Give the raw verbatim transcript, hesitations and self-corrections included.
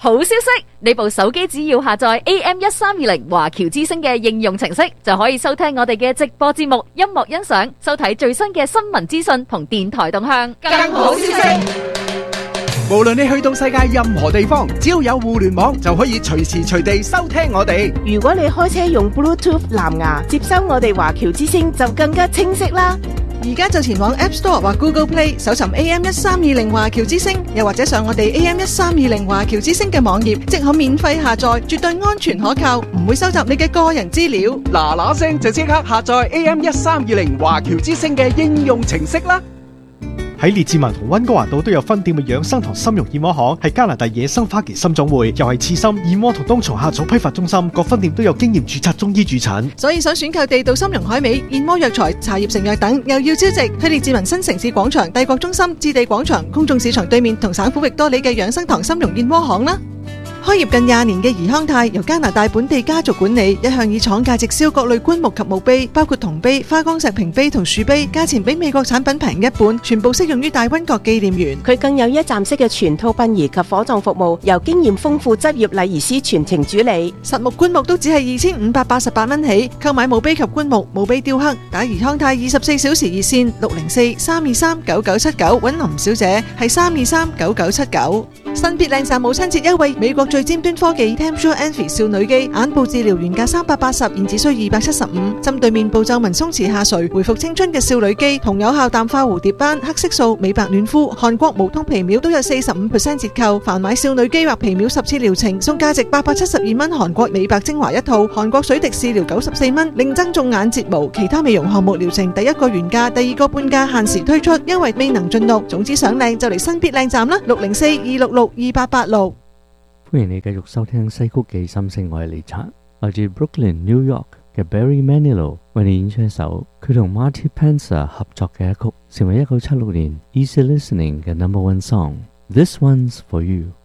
好消息，你部手機只要下載 A M 一三二零華僑之聲嘅應用程式，就可以收聽我哋嘅直播節目、音樂欣賞、收睇最新嘅新聞資訊同電台動向。更好消息， 無論你去到世界任何地方，只要有互聯網，就可以隨時隨地收聽我哋。 如果你開車用 Bluetooth 藍牙接收我哋華僑之聲，就更加清晰啦。 而家就前往 App Store 或 Google Play 搜尋 A M 一三二零華僑之聲，又或者上我哋 A M 一三二零華僑之聲嘅網頁，即可免費下載，絕對安全可靠，唔會收集你嘅個人資料。 嗱嗱聲就即刻下載 A M 一三二零華僑之聲嘅應用程式啦！ 喺列治文同溫哥華島都有分店嘅養生堂參茸燕窩行，係加拿大野生花旗參種會，又係刺參、燕窩同冬蟲夏草批發中心，各分店都有經驗註冊中醫駐診。 所以想選購地道參茸海味、燕窩藥材、茶葉成藥等，又要招值，去列治文新城市廣場、帝國中心、置地廣場、公眾市場對面同省府域多里嘅養生堂參茸燕窩行啦。開業近廿年嘅怡康泰由加拿大本地家族管理，一向以廠價直銷各類棺木及墓碑，包括銅碑、花崗石屏碑同樹碑，價錢比美國產品平一半，全部適用於大溫國紀念園。 佢更有一站式嘅全套殯儀及火葬服務，由經驗豐富執業禮儀師全程主理。 實木棺木都只係二千五百八十八蚊起，購買墓碑及棺木、墓碑雕刻，打怡康泰二十四小時熱線六零四三二三九九七九，揾林小姐係三二三九九七九。新別靚讚母親節優惠，美國最尖端科技 Temsure Envy 少女肌眼部治療原價三百八十，現只需二百七十五，針對面部皺紋鬆弛下垂，回復青春嘅少女肌，同有效淡化蝴蝶斑、黑色素、美白嫩膚、韓國無痛皮秒都有四十五 percent 折扣，凡買少女肌或皮秒十次療程，送價值八百七十二蚊韓國美白精華一套，韓國水滴試療九十四蚊，另增種眼睫毛，其他美容項目療程第一個原價，第二個半價，限時推出，因為未能盡錄。總之想靚就嚟新必靚站啦，六零四二六六二八八六。 歡迎你繼續收聽西曲記心聲，我係李察，來自 Brooklyn New York 嘅 Barry Manilow 為你演出一首佢同 Marty Spencer 合作嘅一曲，成為一九七六年 Easy Listening 嘅 Number One Song。This One's For You。